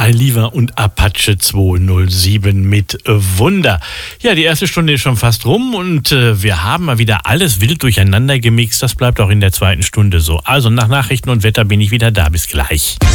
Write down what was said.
Aliva und Apache 207 mit Wunder. Ja, die erste Stunde ist schon fast rum und wir haben mal wieder alles wild durcheinander gemixt. Das bleibt auch in der zweiten Stunde so. Also nach Nachrichten und Wetter bin ich wieder da. Bis gleich.